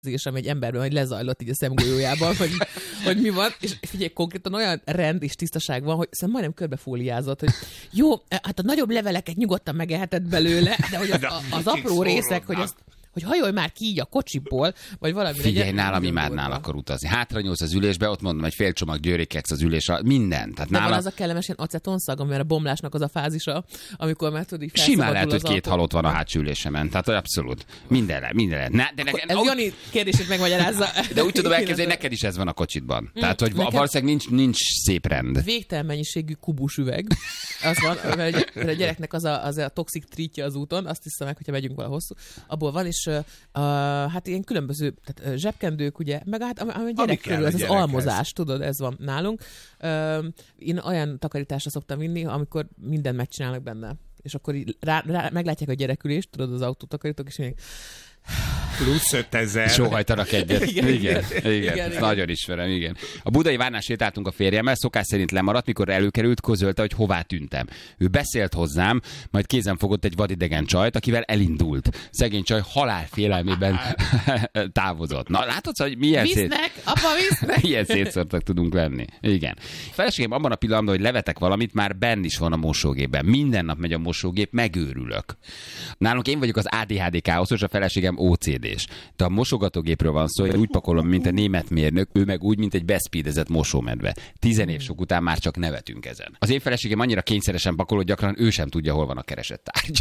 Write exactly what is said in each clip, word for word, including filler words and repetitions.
ami egy emberben hogy lezajlott így a szemgolyójában, hogy, hogy mi van, és figyelj, konkrétan olyan rend és tisztaság van, hogy szerintem majdnem körbefóliázott, hogy jó, hát a nagyobb leveleket nyugodtan megeheted belőle, de hogy az, a, az apró részek, hogy azt hogy hajolj már ki így a kocsiból, vagy valami. Figyelj, nálam imádnál akkor utazni. Hátranyúlsz az ülésbe, ott mondom, egy fél csomag győrékeksz az ülésre, minden. Tehát de nálam... van az a kellemes ilyen acetonszag, ami a bomlásnak az a fázisa, amikor már tudod így simán lehet, hogy két halott van a hátsó ülésemen. Tehát abszolút. Mindenre, mindenre. Ne, de nekem, ez oh... Jani kérdését megmagyarázza. De úgy tudom elképzelni, hogy neked is ez van a kocsitban. Tehát, hogy nekem... valószínűleg nincs, nincs szép rend. Végtelen mennyiségű kubus üveg. Az van, mert a gyereknek az a, az a toxic treatja az úton, azt hiszem meg, hogyha megyünk vala hosszú. Abból van, és uh, hát ilyen különböző tehát, zsebkendők, ugye, meg hát a gyerek körül, ez az almozás, tudod, ez van nálunk. Uh, én olyan takarításra szoktam vinni, amikor mindent megcsinálnak benne. És akkor így rá, rá, meglátják a gyerekülést, tudod, az autótakarítók, és mondják, plusz ötezer. Sóhajtanak egyet. Igen, igen, igen, igen, igen. Nagyon ismerem, igen. A budai várnál sétáltunk a férjemmel, szokás szerint lemaradt, mikor előkerült, közölte, hogy hová tűntem. Ő beszélt hozzám, majd kézen fogott egy vadidegen csajt, akivel elindult. Szegény csaj halálfélelmében távozott. Na, látod, hogy milyen visznek, szét... apa, visznek! Ilyen szétszórtak tudunk lenni. Igen. Feleségem abban a pillanatban, hogy levetek valamit, már benn is van a mosógépben. Minden nap megy a mosógép, megőrülök. Nálunk én vagyok az á dé há dé káoszos, a feleségem ó cé dés. De a mosogatógépről van szó, én úgy pakolom, mint a német mérnök, ő meg úgy, mint egy beszpídezett mosómedve. Tizen év sok után már csak nevetünk ezen. Az én feleségem annyira kényszeresen pakol, hogy gyakran ő sem tudja, hol van a keresett tárgy.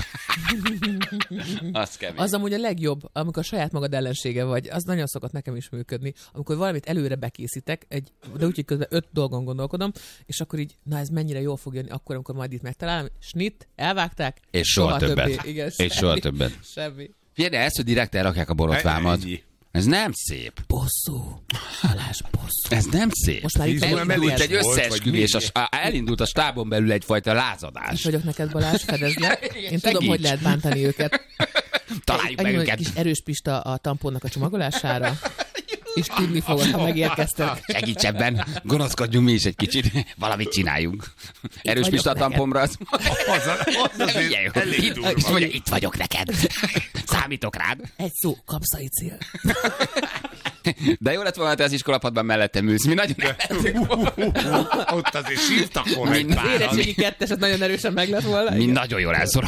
Az kemény. Az amúgy a legjobb, amikor saját magad ellensége vagy, az nagyon szokott nekem is működni, amikor valamit előre bekészítek, egy, de úgy, hogy közben öt dolgon gondolkodom, és akkor így, na ez mennyire jól fog jönni, akkor, amikor majd itt megtalálom, snit, elvágták, és soha, soha többet. Többé. Igen, és semmi, soha többet. Semmi. Figyelj, de ezt, hogy direkt elrakják a borotvámat. Ez nem szép. Bosszú. Halás bosszú. Ez nem szép. Most már itt elindult egy összeesküvés, a, elindult a stábon belül egyfajta lázadás. Itt vagyok neked, Balázs, fedezd le. Én tudom, hogy lehet bántani őket. Találjuk meg őket. Egy kis erős pista a tamponnak a csomagolására. És tudni fogod, ha megérkeztek. Segíts ebben, gonoszkodjunk mi is egy kicsit, valamit csináljunk. Erős pista a tampomra, az... Itt vagyok neked. Számítok rád. Egy szó, kapszaicil. De jó lett volna, te az iskolapadban mellettem ülsz. Mi nagyon Ott azért sírtak volna egy páran. Érettségi ketteset nagyon erősen meg lett volna. Mi nagyon jól elszorok.